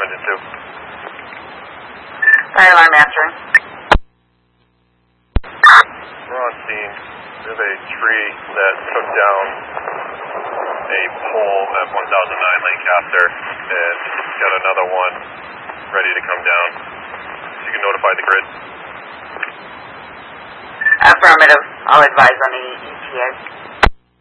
engine 2. Fire alarm answering. We're on scene. We have a tree that took down a pole at 1009 Lancaster, and got another one ready to come down. You can notify the grid. Affirmative. I'll advise on the ETA.